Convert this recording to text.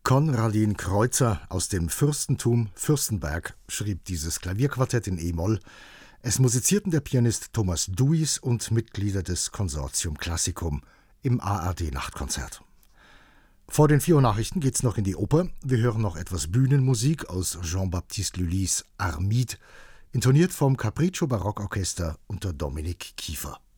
Konradin Kreutzer aus dem Fürstentum Fürstenberg schrieb dieses Klavierquartett in E-Moll. Es musizierten der Pianist Thomas Duis und Mitglieder des Consortium Classicum im ARD-Nachtkonzert. Vor den 4 Uhr Nachrichten geht's noch in die Oper. Wir hören noch etwas Bühnenmusik aus Jean-Baptiste Lully's Armide, intoniert vom Capriccio Barockorchester unter Dominik Kiefer.